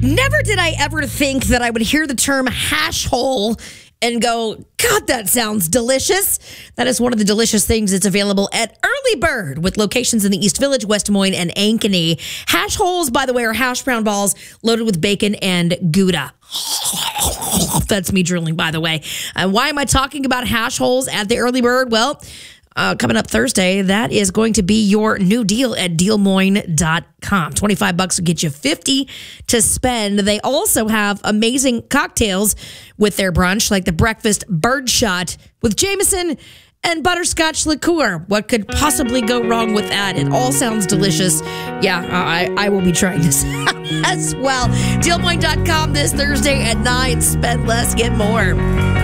Never did I ever think that I would hear the term hash hole and go, God, that sounds delicious. That is one of the delicious things that's available at Early Bird with locations in the East Village, West Des Moines, and Ankeny. Hash holes, by the way, are hash brown balls loaded with bacon and Gouda. That's me drooling, by the way. Why am I talking about hash holes at the Early Bird? Well, coming up Thursday, that is going to be your new deal at DealMoine.com. $25 will get you $50 to spend. They also have amazing cocktails with their brunch, like the breakfast birdshot with Jameson and butterscotch liqueur. What could possibly go wrong with that? It all sounds delicious. Yeah, I will be trying this as well. DealMoine.com this Thursday at 9. Spend less, get more.